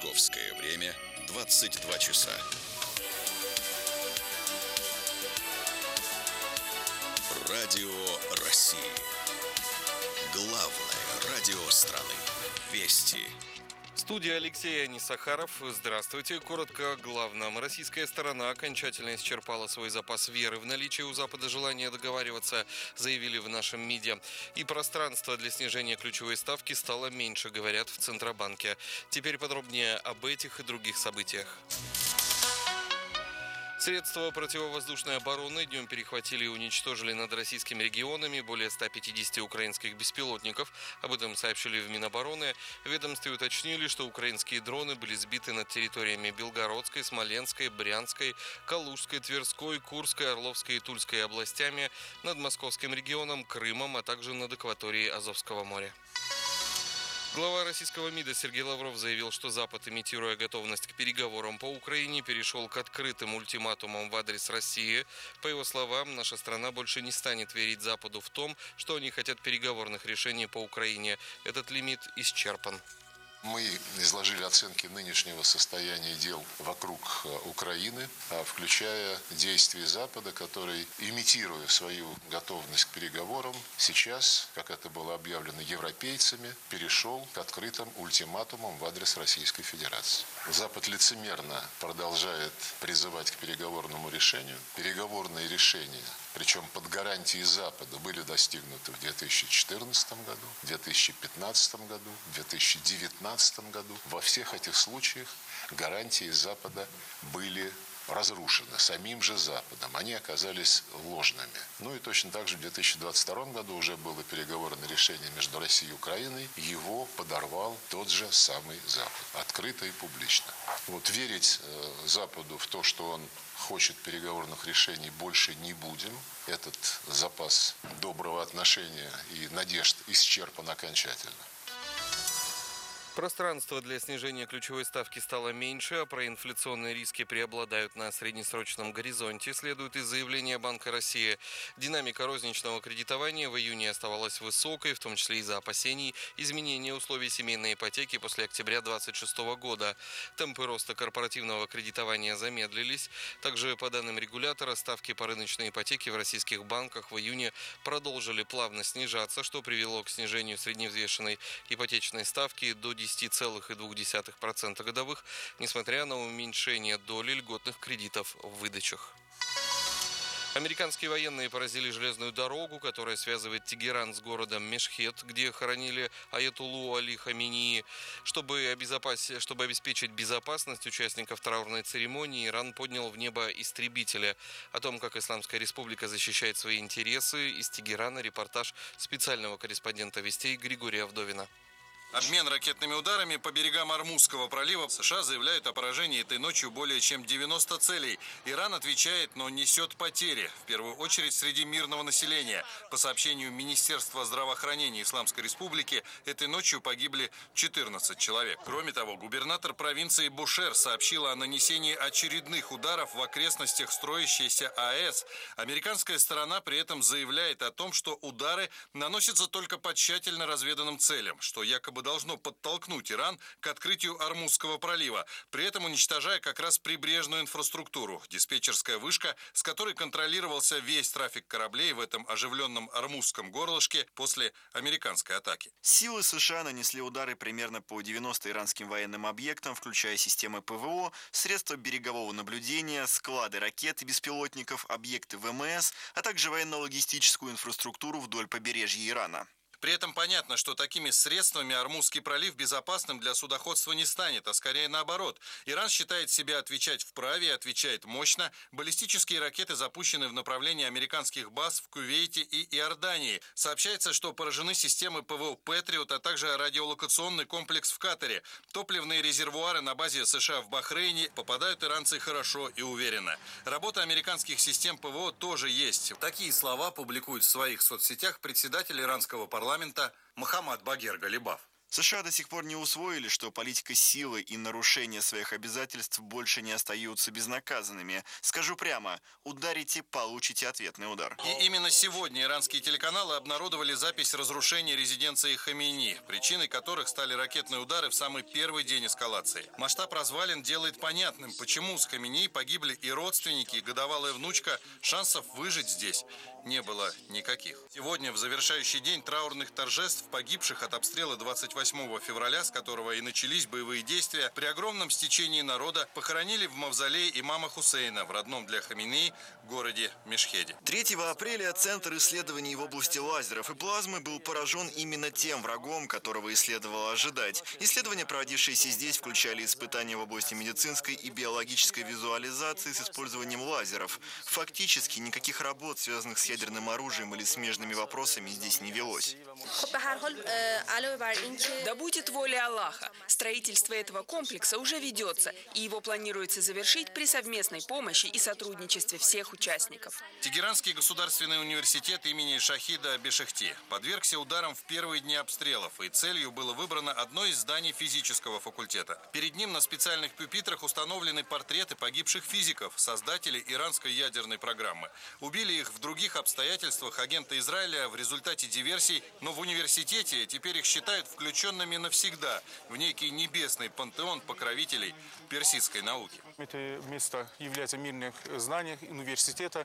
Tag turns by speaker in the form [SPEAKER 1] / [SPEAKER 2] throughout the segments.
[SPEAKER 1] Московское время 22 часа. Радио России. Главное радио страны. Вести.
[SPEAKER 2] Студия Алексей Анисахаров. Здравствуйте. Коротко о главном. Российская сторона окончательно исчерпала свой запас веры в наличие у Запада желания договариваться, заявили в нашем МИДе. И пространство для снижения ключевой ставки стало меньше, говорят в Центробанке. Теперь подробнее об этих и других событиях. Средства противовоздушной обороны днем перехватили и уничтожили над российскими регионами более 150 украинских беспилотников. Об этом сообщили в Минобороны. В ведомстве уточнили, что украинские дроны были сбиты над территориями Белгородской, Смоленской, Брянской, Калужской, Тверской, Курской, Орловской и Тульской областями, над Московским регионом, Крымом, а также над акваторией Азовского моря. Глава российского МИДа Сергей Лавров заявил, что Запад, имитируя готовность к переговорам по Украине, перешел к открытым ультиматумам в адрес России. По его словам, наша страна больше не станет верить Западу в том, что они хотят переговорных решений по Украине. Этот лимит исчерпан.
[SPEAKER 3] Мы изложили оценки нынешнего состояния дел вокруг Украины, включая действия Запада, который, имитируя свою готовность к переговорам, сейчас, как это было объявлено европейцами, перешел к открытым ультиматумам в адрес Российской Федерации. Запад лицемерно продолжает призывать к переговорному решению. Переговорные решения, причем под гарантией Запада, были достигнуты в 2014 году, в 2015 году, в 2019 году. Во всех этих случаях гарантии Запада были разрушены самим же Западом. Они оказались ложными. Ну и точно так же в 2022 году уже было переговорное решение между Россией и Украиной. Его подорвал тот же самый Запад. Открыто и публично. Вот верить Западу в то, что он хочет переговорных решений, больше не будем. Этот запас доброго отношения и надежд исчерпан окончательно.
[SPEAKER 2] Пространство для снижения ключевой ставки стало меньше, а проинфляционные риски преобладают на среднесрочном горизонте, следует из заявления Банка России. Динамика розничного кредитования в июне оставалась высокой, в том числе из-за опасений изменения условий семейной ипотеки после октября 2026 года. Темпы роста корпоративного кредитования замедлились. Также, по данным регулятора, ставки по рыночной ипотеке в российских банках в июне продолжили плавно снижаться, что привело к снижению средневзвешенной ипотечной ставки до 10,2% годовых, несмотря на уменьшение доли льготных кредитов в выдачах. Американские военные поразили железную дорогу, которая связывает Тегеран с городом Мешхед, где хоронили аятоллу Али Хаменеи. Чтобы обеспечить безопасность участников траурной церемонии, Иран поднял в небо истребители. О том, как Исламская Республика защищает свои интересы, из Тегерана репортаж специального корреспондента «Вестей» Григория Вдовина.
[SPEAKER 4] Обмен ракетными ударами по берегам Ормузского пролива. США заявляют о поражении этой ночью более чем 90 целей. Иран отвечает, но несет потери. В первую очередь среди мирного населения. По сообщению Министерства здравоохранения Исламской Республики, этой ночью погибли 14 человек. Кроме того, губернатор провинции Бушер сообщила о нанесении очередных ударов в окрестностях строящейся АЭС. Американская сторона при этом заявляет о том, что удары наносятся только по тщательно разведанным целям, что якобы должно подтолкнуть Иран к открытию Ормузского пролива, при этом уничтожая как раз прибрежную инфраструктуру. Диспетчерская вышка, с которой контролировался весь трафик кораблей в этом оживленном Ормузском горлышке после американской атаки.
[SPEAKER 5] Силы США нанесли удары примерно по 90 иранским военным объектам, включая системы ПВО, средства берегового наблюдения, склады ракет и беспилотников, объекты ВМС, а также военно-логистическую инфраструктуру вдоль побережья Ирана.
[SPEAKER 4] При этом понятно, что такими средствами Ормузский пролив безопасным для судоходства не станет, а скорее наоборот. Иран считает себя отвечать вправе и отвечает мощно. Баллистические ракеты запущены в направлении американских баз в Кувейте и Иордании. Сообщается, что поражены системы ПВО «Патриот», а также радиолокационный комплекс в Катаре. Топливные резервуары на базе США в Бахрейне попадают иранцы хорошо и уверенно. Работа американских систем ПВО тоже есть. Такие слова публикует в своих соцсетях председатель иранского парламента Мохаммад Багер Галибаф.
[SPEAKER 5] США до сих пор не усвоили, что политика силы и нарушение своих обязательств больше не остаются безнаказанными. Скажу прямо, ударите, получите ответный удар.
[SPEAKER 4] И именно сегодня иранские телеканалы обнародовали запись разрушения резиденции Хамейни, причиной которых стали ракетные удары в самый первый день эскалации. Масштаб развалин делает понятным, почему с Хамейни погибли и родственники, и годовалая внучка. Шансов выжить здесь не было никаких. Сегодня, в завершающий день траурных торжеств погибших от обстрела 28 февраля, с которого и начались боевые действия, при огромном стечении народа похоронили в мавзолее имама Хусейна в родном для Хамейни городе Мешхеде.
[SPEAKER 5] 3 апреля Центр исследований в области лазеров и плазмы был поражен именно тем врагом, которого и следовало ожидать. Исследования, проводившиеся здесь, включали испытания в области медицинской и биологической визуализации с использованием лазеров. Фактически никаких работ, связанных с ядерным оружием или смежными вопросами, здесь не велось.
[SPEAKER 6] Да будет воля Аллаха. Строительство этого комплекса уже ведется, и его планируется завершить при совместной помощи и сотрудничестве всех участников.
[SPEAKER 4] Тегеранский государственный университет имени Шахида Бешехти подвергся ударам в первые дни обстрелов, и целью было выбрано одно из зданий физического факультета. Перед ним на специальных пюпитрах установлены портреты погибших физиков, создателей иранской ядерной программы. Убили их в других обстоятельствах агенты Израиля в результате диверсий, но в университете теперь их считают включенными навсегда в некий небесный пантеон покровителей персидской науки.
[SPEAKER 7] Это место является мирным зданием университета,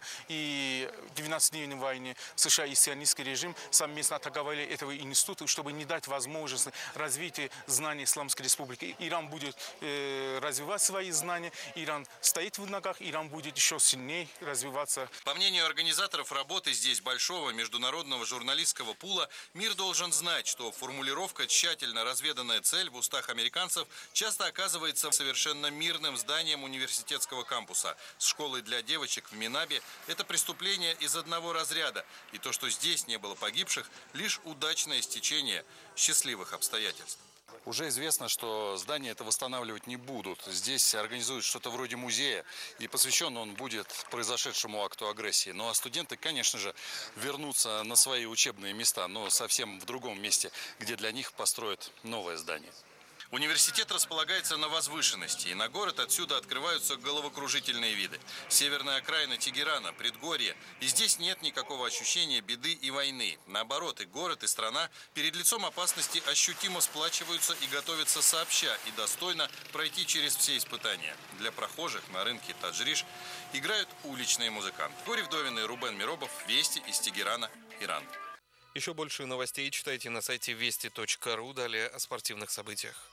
[SPEAKER 7] и в 12-дневной войне США и сионистский режим совместно атаковали этого института, чтобы не дать возможности развития знаний Исламской Республики. Иран будет развивать свои знания, Иран стоит в ногах, Иран будет еще сильнее развиваться.
[SPEAKER 4] По мнению организаторов работы здесь большого международного журналистского пула, мир должен знать, что формулировка «тщательно разведанная цель» в устах американцев часто оказывается совершенно мирным зданием университетского кампуса. С школой для девочек в Минабе это преступление из одного разряда. И то, что здесь не было погибших, лишь удачное стечение счастливых обстоятельств.
[SPEAKER 8] Уже известно, что здание это восстанавливать не будут. Здесь организуют что-то вроде музея, и посвящен он будет произошедшему акту агрессии. Ну а студенты, конечно же, вернутся на свои учебные места, но совсем в другом месте, где для них построят новое здание.
[SPEAKER 4] Университет располагается на возвышенности, и на город отсюда открываются головокружительные виды. Северная окраина Тегерана, предгорье, и здесь нет никакого ощущения беды и войны. Наоборот, и город, и страна перед лицом опасности ощутимо сплачиваются и готовятся сообща и достойно пройти через все испытания. Для прохожих на рынке Таджриш играют уличные музыканты. Григорий Вдовин и Рубен Миробов. Вести из Тегерана, Иран.
[SPEAKER 2] Еще больше новостей читайте на сайте вести.ру. Далее о спортивных событиях.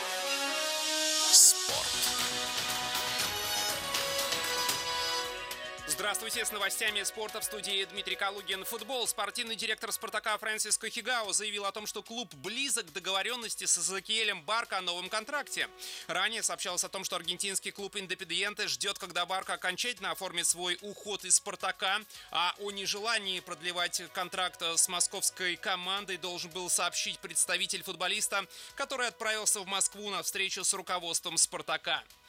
[SPEAKER 1] Спорт.
[SPEAKER 9] Здравствуйте, с новостями спорта в студии Дмитрий Калугин. Футбол. Спортивный директор «Спартака» Фрэнсис Кохигао заявил о том, что клуб близок к договоренности с Эзекиэлем Барка о новом контракте. Ранее сообщалось о том, что аргентинский клуб «Индепендиенте» ждет, когда Барка окончательно оформит свой уход из «Спартака», а о нежелании продлевать контракт с московской командой должен был сообщить представитель футболиста, который отправился в Москву на встречу с руководством «Спартака».